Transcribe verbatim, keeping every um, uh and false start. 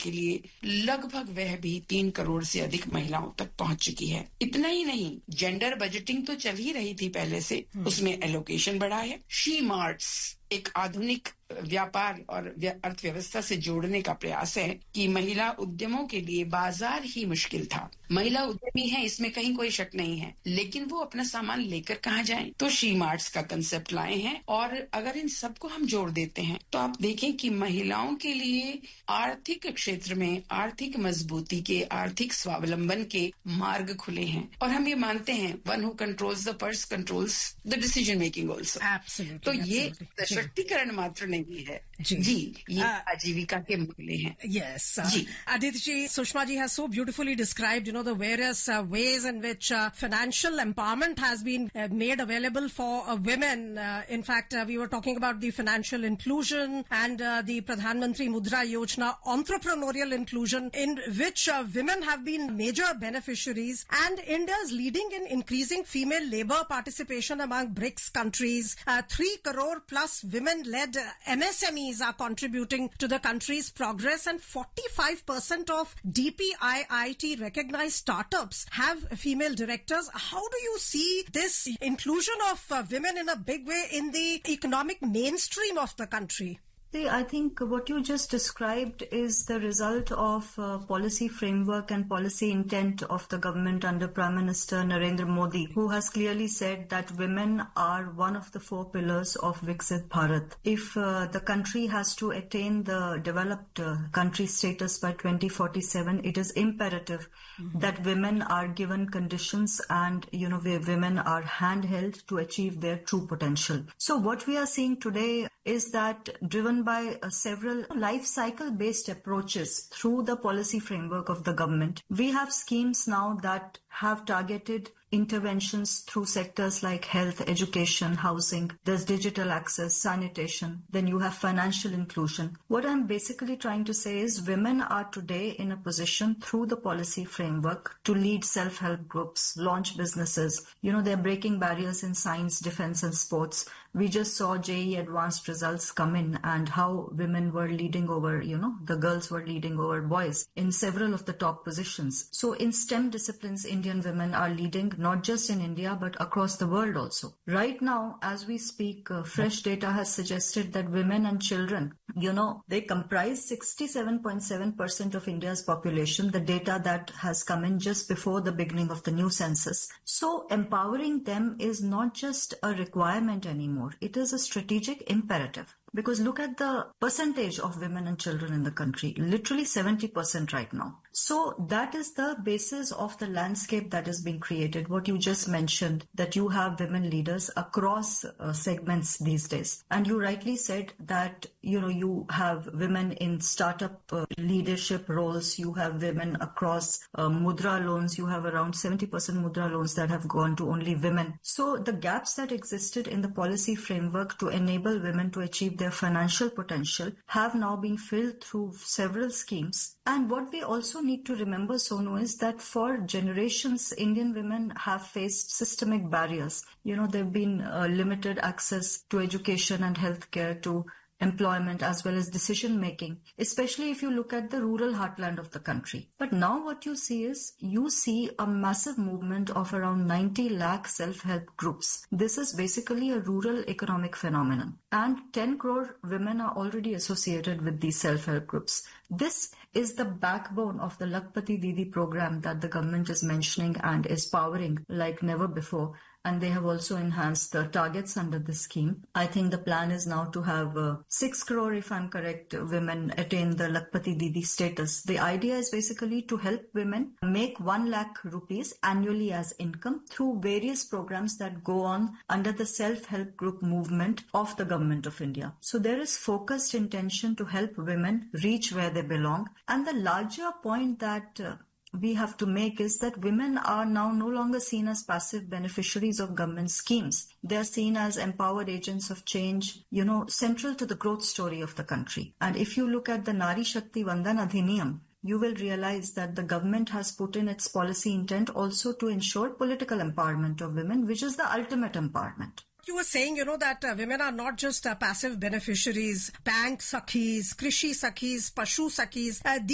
के लिए लगभग वह भी तीन करोड़ से अधिक महिलाओं तक पहुंच चुकी है। इतना ही नहीं, जेंडर बजटिंग तो चल ही रही थी पहले से, उसमें एलोकेशन बढ़ा है। शी मार्ट्स एक आधुनिक व्यापार और अर्थव्यवस्था से जोड़ने का प्रयास है कि महिला उद्यमों के लिए बाजार ही मुश्किल था। महिला उद्यमी हैं, इसमें कहीं कोई शक नहीं है, लेकिन वो अपना सामान लेकर कहाँ जाएं? तो शी मार्ट्स का कंसेप्ट लाए हैं और अगर इन सबको हम जोड़ देते हैं तो आप देखें कि महिलाओं के लिए आर्थिक क्षेत्र में आर्थिक मजबूती के, आर्थिक स्वावलंबन के मार्ग खुले हैं। और हम ये मानते हैं, one who controls the purse controls the decision making also. तो ये सशक्तिकरण मात्र नहीं है जी, जी ये आजीविका के मूल्य हैं। Yes, uh, ji Aditi ji, Sushma ji has so beautifully described, you know, the various uh, ways in which uh, financial empowerment has been uh, made available for uh, women. Uh, in fact, uh, we were talking about the financial inclusion and uh, the Pradhan Mantri Mudra Yojana, entrepreneurial inclusion, in which uh, women have been major beneficiaries, and India is leading in increasing female labor participation among BRICS countries. Uh, three crore plus women-led uh, M S M Es are contributing to the country's progress, and forty-five percent of D P I I T recognized startups have female directors. How do you see this inclusion of uh, women in a big way in the economic mainstream of the country? See, I think what you just described is the result of uh, policy framework and policy intent of the government under Prime Minister Narendra Modi, who has clearly said that women are one of the four pillars of Viksit Bharat. If uh, the country has to attain the developed uh, country status by twenty forty-seven, it is imperative mm-hmm. that women are given conditions and, you know, women are handheld to achieve their true potential. So what we are seeing today is that, driven by uh, several life cycle based approaches through the policy framework of the government, we have schemes now that have targeted interventions through sectors like health, education, housing. There's digital access, sanitation. Then you have financial inclusion. What I'm basically trying to say is women are today in a position through the policy framework to lead self-help groups, launch businesses. You know, they're breaking barriers in science, defense and sports. We just saw J E E advanced results come in and how women were leading over, you know, the girls were leading over boys in several of the top positions. So in STEM disciplines, Indian women are leading not just in India, but across the world also. Right now, as we speak, uh, fresh data has suggested that women and children, you know, they comprise sixty-seven point seven percent of India's population, the data that has come in just before the beginning of the new census. So empowering them is not just a requirement anymore. It is a strategic imperative. Because look at the percentage of women and children in the country, literally seventy percent right now. So that is the basis of the landscape that is being created. What you just mentioned, that you have women leaders across uh, segments these days. And you rightly said that, you know, you have women in startup uh, leadership roles. You have women across uh, Mudra loans. You have around seventy percent Mudra loans that have gone to only women. So the gaps that existed in the policy framework to enable women to achieve their financial potential have now been filled through several schemes. And what we also need to remember, Sonu, is that for generations, Indian women have faced systemic barriers. You know, there have been uh, limited access to education and healthcare, to employment as well as decision making, especially if you look at the rural heartland of the country. But now what you see is you see a massive movement of around ninety lakh self-help groups. This is basically a rural economic phenomenon, and ten crore women are already associated with these self-help groups. This is the backbone of the Lakpati Didi program that the government is mentioning and is powering like never before. And they have also enhanced the targets under this scheme. I think the plan is now to have uh, six crore, if I'm correct, women attain the Lakpati Didi status. The idea is basically to help women make one lakh rupees annually as income through various programs that go on under the self-help group movement of the government of India. So there is focused intention to help women reach where they belong. And the larger point that uh, we have to make is that women are now no longer seen as passive beneficiaries of government schemes. They are seen as empowered agents of change, you know, central to the growth story of the country. And if you look at the Nari Shakti Vandan Adhiniyam, you will realize that the government has put in its policy intent also to ensure political empowerment of women, which is the ultimate empowerment. You were saying, you know, that uh, women are not just uh, passive beneficiaries, bank sakhis, krishi sakhis, pashu sakhis. Uh,